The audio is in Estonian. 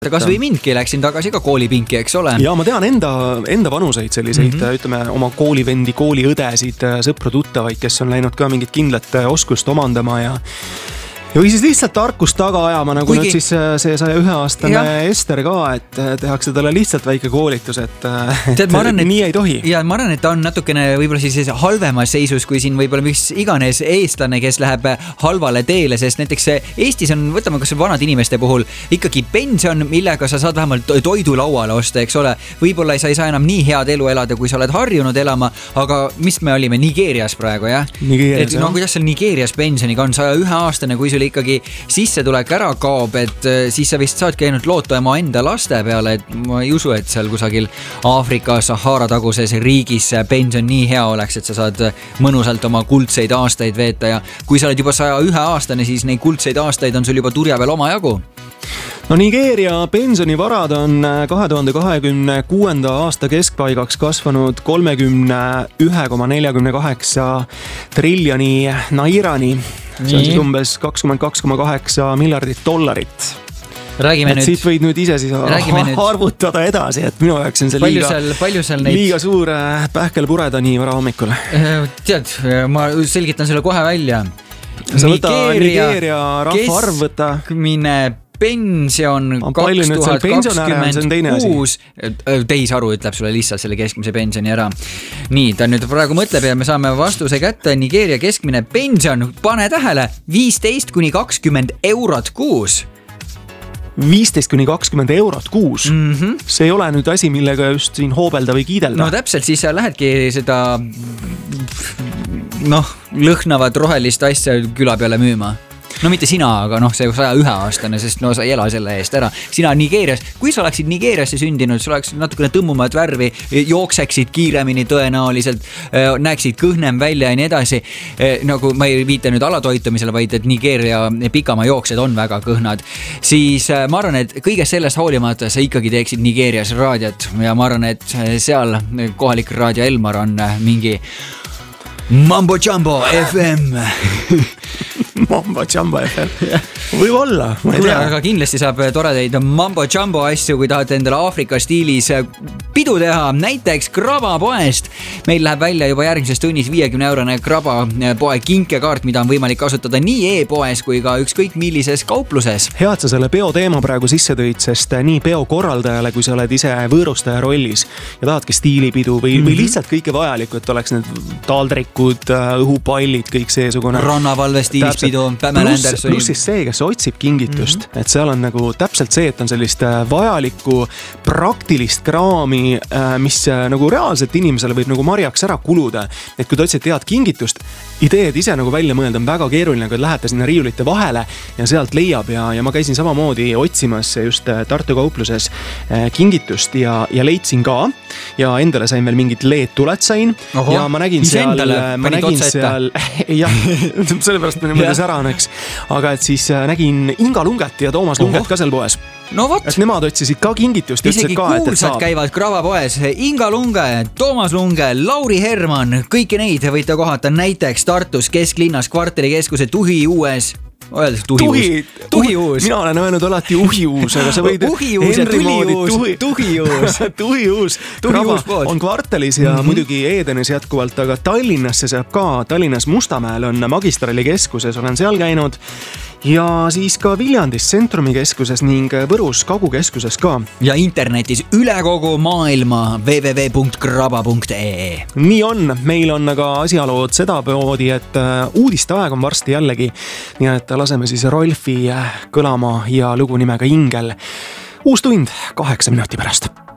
Kas või mindki läksin tagasi ka koolipinki, eks ole? Ja ma tean enda vanuseid selliseid, ütleme oma koolivendi, kooliõdesid, sõpru-tuttavaid, kes on läinud ka mingit kindlat oskust omandama ja või siis lihtsalt tarkust taga ajama, nagu nüüd siis see 101-aastane Ester ka, et tehakse talle lihtsalt väike koolitus, et nii ei tohi. Ja ma arvan, et ta on natukene võib-olla siis halvemas seisus, kui siin võib-olla mis iganes eestlane, kes läheb halvale teele, sest näiteks Eestis on, võtame kas vanad inimeste puhul, ikkagi pension, millega sa saad vähemalt toidu lauale osta, eks ole. Võib-olla sa ei saa enam nii head elu elada, kui sa oled harjunud elama, aga mis me olime Nigeerias praegu, jah? Nigeerias, no kuidas seal Nigeerias pensioniga on 101-aastane, kui sul ikkagi sissetulek ära kaob, et siis sa vist saadki ainult loota oma enda laste peale, et ma ei usu, et seal kusagil Aafrika Sahara taguses riigis pension nii hea oleks, et sa saad mõnusalt oma kuldseid aastaid veeta ja kui sa oled juba 101-aastane, siis neid kuldseid aastaid on sul juba turja veel omajagu. No Nigeeria pensionivarad on 2026. aasta keskpaigaks kasvanud 31,48 triljoni nairani. See on siis umbes 22,8 miljardit dollarit. Räägime nüüd. Siit võid nüüd ise siis arvutada edasi, et minu jaoks on see liiga suur pähkelpureda nii vara hommikul. Tead, ma selgitan selle kohe välja. Sa võta Nigeeria rahvaarv võta. Keskmine pension 2026, tehisaru ütleb sulle lihtsalt selle keskmise pensioni ära. Nii, ta nüüd praegu mõtleb ja me saame vastuse kätte. Nigeeria keskmine pension, pane tähele, 15–20 eurot kuus. 15–20 eurot kuus. See ei ole nüüd asi, millega just siin hoobelda või kiidelda. No täpselt, siis sa lähedki seda lõhnavat rohelist asja küla peale müüma. No mitte sina, aga see 101-aastane, sest sa ei ela selle eest ära. Sina Nigeerias, kui sa oleksid Nigeeriasse sündinud, sa oleksid natukene tõmmumat värvi, jookseksid kiiremini tõenäoliselt, näeksid kõhnem välja ja nii edasi. Nagu ma ei viita nüüd alatoitumisele, vaid et Nigeeria pikamaa jooksed on väga kõhnad. Siis ma arvan, et kõigest sellest hoolimata sa ikkagi teeksid Nigeerias raadiot ja ma arvan, et seal kohalik raadio Elmar on mingi Mambo Jumbo FM. Mambo Jumbo FM. Võib olla, ma ei tea. Aga kindlasti saab toredaid Mambo Jumbo asju, kui tahate endale Aafrika stiilis pidu teha. Näiteks Krabapoest. Meil läheb välja juba järgmises tunnis 50-eurone Krabapoe kinkekaart, mida on võimalik kasutada nii e-poes kui ka ükskõik millises kaupluses. Hea, et sa selle peo teema praegu sisse tõid, sest nii peo korraldajale, kui sa oled ise võõrustaja rollis ja tahadki stiilipidu või lihtsalt kõike vajalikku, et oleks need taldrikud, õhupallid, kõik seesugune. Rannavalve stiilispidu, Pamela Andersoni. Pluss siis see, kes otsib kingitust, et seal on nagu täpselt see, et on sellist vajalikku praktilist kraami, mis nagu reaalselt inimesele võib nagu marjaks ära kuluda. Et kui ta otsid head kingitust, ideed ise nagu välja mõelda on väga keeruline, kui lähete sinna riiulite vahele ja sealt leiab ja ma käisin samamoodi otsimas just Tartu kaupluses kingitust ja leidsin ka ja endale sain veel mingid LED-tuled sain. Ja ma nägin seal jah, sellepärast me mõeldes ära näeks, aga et siis nägin Inga Lunget ja Toomas Lunget ka seal poes. No võt. Et nemad otsisid ka kingitust. Isegi kuulsad käivad Krabapoes. Inga Lunge, Toomas Lunge, Lauri Herman, kõiki neid võite kohata näiteks Tartus kesklinnas kvartalikeskuse Tuhiuues. Tuhiuus. Mina olen öelnud alati Uhiuus, aga sa võid Uhiuus ja Tuhiuus on kvartalis ja muidugi Edenes jätkuvalt, aga Tallinnasse saab ka. Tallinnas Mustamäel on magistrali keskuses, olen seal käinud ja siis ka Viljandis Centrumi keskuses ning Võrus Kagukeskuses ka. Ja internetis üle kogu maailma www.kraba.ee. Nii on, meil on aga asjalood seda poodi, et uudiste aeg on varsti jällegi, nii et laseme siis Rolfi kõlama ja lugu nimega Ingel. Uus tund 8 minuti pärast.